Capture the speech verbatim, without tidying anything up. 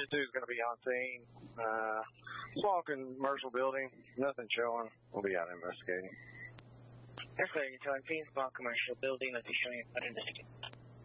two is going to be on scene. Uh, small commercial building, nothing showing. We'll be out investigating. Air Clear, Utah, Phoenix, small commercial building, nothing showing, out investigating.